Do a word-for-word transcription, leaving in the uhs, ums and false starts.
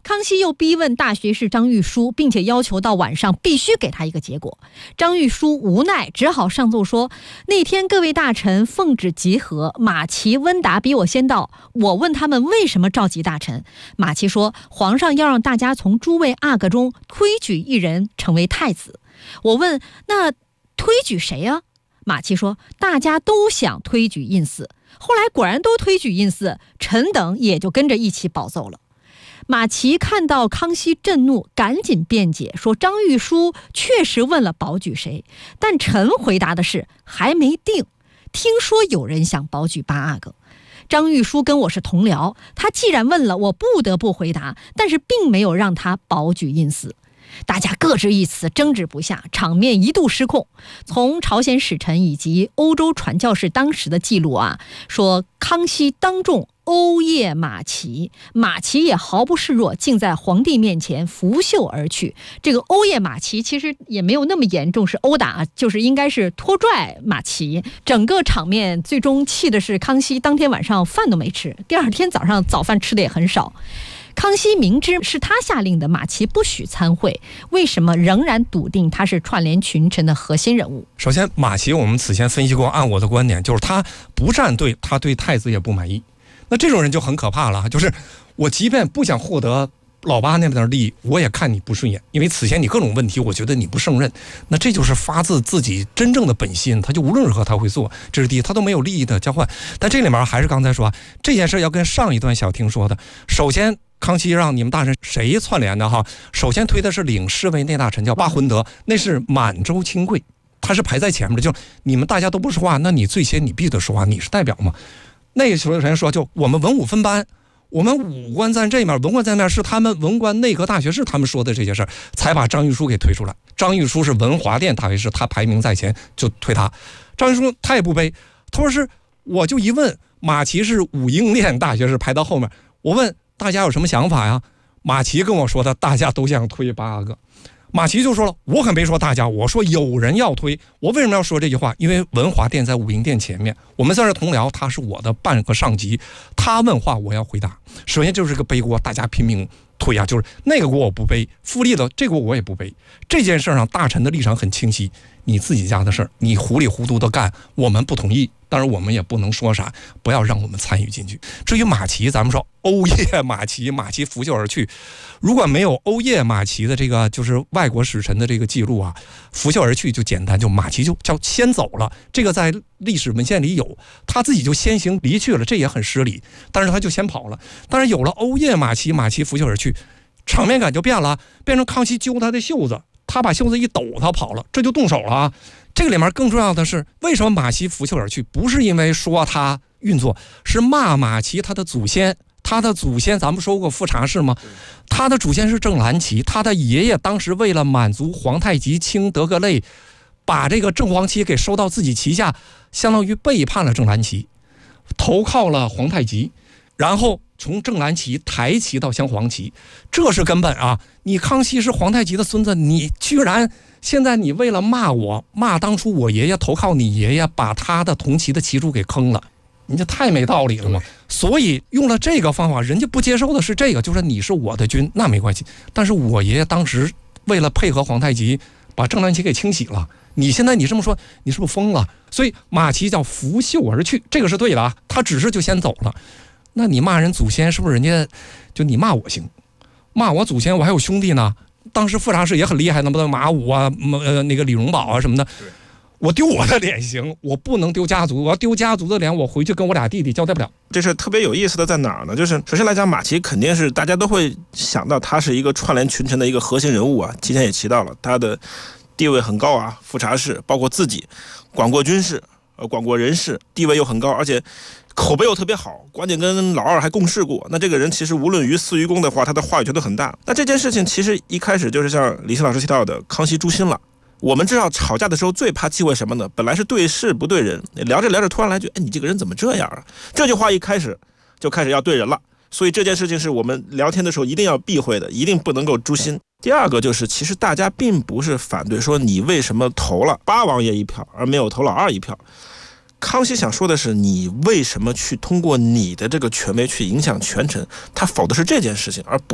康熙又逼问大学士张玉书，并且要求到晚上必须给他一个结果。张玉书无奈只好上奏说，那天各位大臣奉旨集合，马齐、温达比我先到，我问他们为什么召集大臣，马齐说皇上要让大家从诸位阿哥中推举一人成为太子。我问那推举谁啊？马齐说大家都想推举胤祀，后来果然都推举胤祀，臣等也就跟着一起保奏了。马齐看到康熙震怒，赶紧辩解说张玉书确实问了保举谁，但臣回答的是还没定，听说有人想保举八阿哥。张玉书跟我是同僚，他既然问了，我不得不回答，但是并没有让他保举胤祀。大家各执一词，争执不下，场面一度失控。从朝鲜使臣以及欧洲传教士当时的记录啊，说康熙当众殴谒马齐，马齐也毫不示弱，竟在皇帝面前拂袖而去。这个殴谒马齐其实也没有那么严重，是殴打，就是应该是拖拽马齐。整个场面最终气的是康熙当天晚上饭都没吃，第二天早上早饭吃的也很少。康熙明知是他下令的马齐不许参会，为什么仍然笃定他是串联群臣的核心人物？ 首先，马齐我们此前分析过，按我的观点，就是他不站队，他对太子也不满意。那这种人就很可怕了，就是我即便不想获得老八那边的利益，我也看你不顺眼，因为此前你各种问题，我觉得你不胜任。那这就是发自自己真正的本心，他就无论如何他会做，这是第一，他都没有利益的交换。但这里面还是刚才说这件事要跟上一段小婷说的，首先康熙让你们大臣谁串联的哈？首先推的是领侍卫内大臣叫巴浑德，那是满洲亲贵，他是排在前面的。就你们大家都不说话，那你最先你必须得说话，你是代表嘛。那个时候人说，就我们文武分班，我们武官在这面，文官在那，是他们文官内阁大学士他们说的这些事儿，才把张玉书给推出来。张玉书是文华殿大学士，他排名在前，就推他。张玉书他也不卑，他说是我就一问，马齐是武英殿大学士排到后面，我问大家有什么想法呀？马齐跟我说的，大家都想推八个。马齐就说了，我可没说大家，我说有人要推。我为什么要说这句话？因为文华殿在武英殿前面，我们在这同僚，他是我的半个上级，他问话我要回答。首先就是个背锅，大家拼命推啊，就是那个锅我不背，复利的这个锅我也不背。这件事上大臣的立场很清晰，你自己家的事儿，你糊里糊涂的干，我们不同意，当然我们也不能说啥，不要让我们参与进去。至于马齐，咱们说殴谒马齐，马齐拂袖而去。如果没有殴谒马齐的这个就是外国使臣的这个记录啊，拂袖而去就简单，就马齐就叫先走了。这个在历史文献里有，他自己就先行离去了，这也很失礼。但是他就先跑了。但是有了殴谒马齐，马齐拂袖而去，场面感就变了，变成康熙揪他的袖子，他把袖子一抖，他跑了，这就动手了啊。这个里面更重要的是，为什么马齐拂袖而去？不是因为说他运作，是骂马齐他的祖先。他的祖先咱们说过富察氏吗？他的祖先是郑兰齐，他的爷爷当时为了满足皇太极卿德格类，把这个正黄旗给收到自己旗下，相当于背叛了郑兰齐，投靠了皇太极，然后从正蓝旗抬旗到镶黄旗，这是根本啊！你康熙是皇太极的孙子，你居然现在你为了骂我，骂当初我爷爷投靠你爷爷，把他的铜旗的旗柱给坑了，你这太没道理了嘛！所以用了这个方法，人家不接受的是这个，就是你是我的君，那没关系。但是我爷爷当时为了配合皇太极，把正蓝旗给清洗了。你现在你这么说，你是不是疯了？所以马齐叫拂袖而去，这个是对的啊，他只是就先走了。那你骂人祖先，是不是人家就你骂我行，骂我祖先，我还有兄弟呢。当时富察氏也很厉害，那么马武啊，呃那个李荣保啊什么的。我丢我的脸行，我不能丢家族，我要丢家族的脸，我回去跟我俩弟弟交代不了。 这是特别有意思的在哪儿呢？就是首先来讲，马齐肯定是大家都会想到他是一个串联群臣的一个核心人物啊。之前也提到了他的地位很高啊，富察氏包括自己管过军事，呃管过人事，地位又很高，而且口碑又特别好，关键跟老二还共事过。那这个人其实无论于私于公的话，他的话语权都很大。那这件事情其实一开始就是像李欣老师提到的，康熙诛心了。我们知道吵架的时候最怕忌讳什么呢？本来是对事不对人，聊着聊着突然来句，哎，你这个人怎么这样啊？这句话一开始就开始要对人了。所以这件事情是我们聊天的时候一定要避讳的，一定不能够诛心。第二个就是，其实大家并不是反对说你为什么投了八王爷一票，而没有投老二一票。康熙想说的是，你为什么去通过你的这个权威去影响权臣？他否的是这件事情，而不